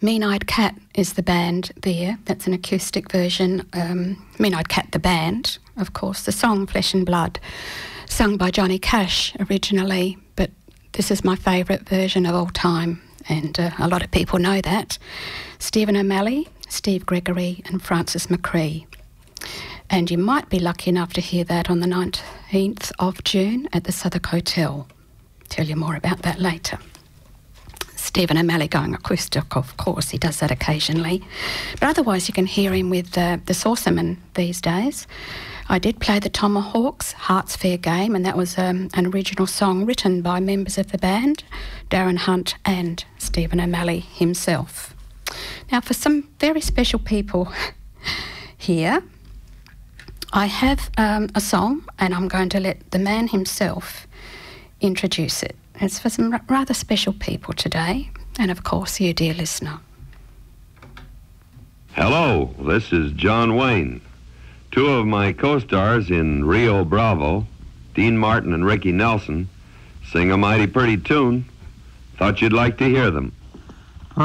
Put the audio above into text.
Mean-Eyed Cat is the band there. That's an acoustic version. Mean-Eyed Cat, the band, of course. The song Flesh and Blood, sung by Johnny Cash originally, but this is my favourite version of all time, and a lot of people know that. Stephen O'Malley, Steve Gregory and Francis McCree. And you might be lucky enough to hear that on the 19th of June at the Southwark Hotel. Tell you more about that later. Stephen O'Malley going acoustic, of course, he does that occasionally. But otherwise you can hear him with the Saucermen these days. I did play the Tomahawks, Heart's Fair Game, and that was an original song written by members of the band, Darren Hunt and Stephen O'Malley himself. Now for some very special people here, I have a song, and I'm going to let the man himself introduce it. It's for some rather special people today, and of course you, dear listener. Hello, this is John Wayne. Two of my co-stars in Rio Bravo, Dean Martin and Ricky Nelson, sing a mighty pretty tune. Thought you'd like to hear them.